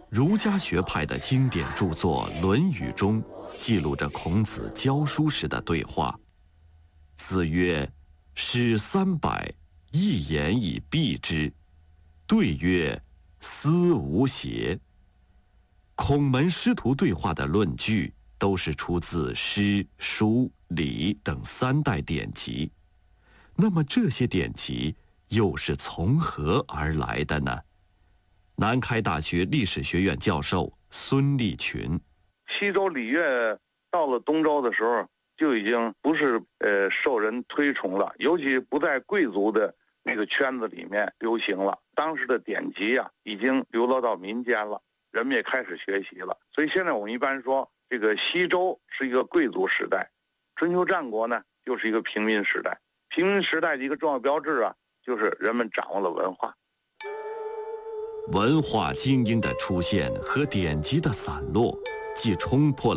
儒家学派的经典著作《论语》中，记录着孔子教书时的对话。子曰：“诗300，一言以蔽之。”对曰：“斯无邪。”孔门师徒对话的论据都是出自诗、书、礼等3代典籍。那么这些典籍又是从何而来的呢？南开大学历史学院教授孙立群： 西周礼乐到了东周的时候，就已经不是受人推崇了，尤其不在贵族的那个圈子里面流行了。当时的典籍啊，已经流落到民间了，人们也开始学习了。所以现在我们一般说，这个西周是一个贵族时代，春秋战国呢就是一个平民时代。平民时代的一个重要标志啊，就是人们掌握了文化。 文化精英的出现和典籍的散落，既冲破了